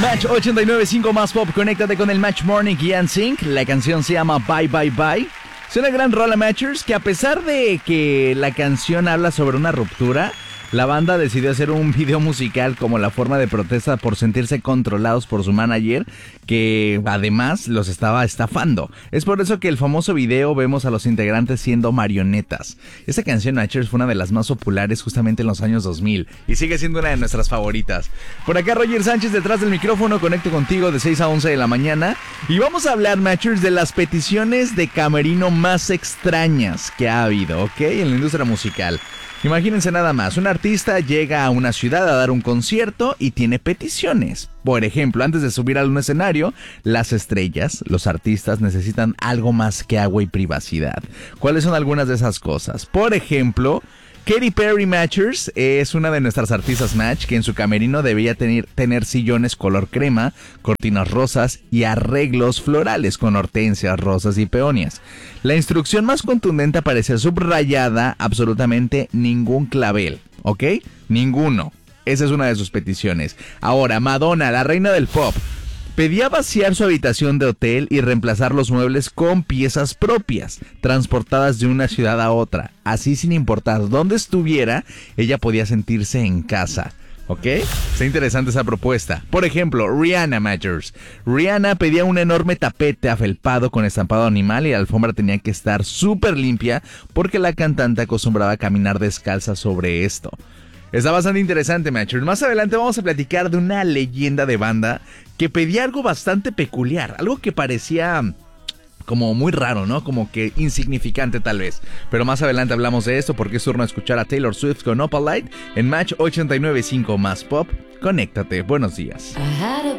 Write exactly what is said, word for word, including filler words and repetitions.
Match ochenta y nueve punto cinco más pop, conéctate con el Match Morning y N Sync. La canción se llama Bye Bye Bye. Es una gran rola, Matchers, que a pesar de que la canción habla sobre una ruptura, la banda decidió hacer un video musical como la forma de protesta por sentirse controlados por su manager, que además los estaba estafando. Es por eso que el famoso video vemos a los integrantes siendo marionetas. Esta canción, Matchers, fue una de las más populares justamente en los años dos mil y sigue siendo una de nuestras favoritas. Por acá Roger Sánchez detrás del micrófono, conecto contigo de seis a once de la mañana y vamos a hablar, Matchers, de las peticiones de camerino más extrañas que ha habido, ¿ok? En la industria musical. Imagínense nada más, un artista llega a una ciudad a dar un concierto y tiene peticiones. Por ejemplo, antes de subir a un escenario, las estrellas, los artistas necesitan algo más que agua y privacidad. ¿Cuáles son algunas de esas cosas? Por ejemplo, Katy Perry, Matchers, es una de nuestras artistas Match que en su camerino debía tener, tener sillones color crema, cortinas rosas y arreglos florales con hortensias, rosas y peonias. La instrucción más contundente aparece subrayada: absolutamente ningún clavel, ¿ok? Ninguno. Esa es una de sus peticiones. Ahora, Madonna, la reina del pop, pedía vaciar su habitación de hotel y reemplazar los muebles con piezas propias, transportadas de una ciudad a otra. Así, sin importar dónde estuviera, ella podía sentirse en casa. ¿Ok? Está interesante esa propuesta. Por ejemplo, Rihanna, Matchers. Rihanna pedía un enorme tapete afelpado con estampado animal y la alfombra tenía que estar súper limpia porque la cantante acostumbraba a caminar descalza sobre esto. Está bastante interesante, Matchers. Más adelante vamos a platicar de una leyenda de banda que pedía algo bastante peculiar, algo que parecía como muy raro, ¿no? Como que insignificante tal vez. Pero más adelante hablamos de esto porque es turno de escuchar a Taylor Swift con Opalite en Match ochenta y nueve punto cinco más pop. Conéctate. Buenos días. I had a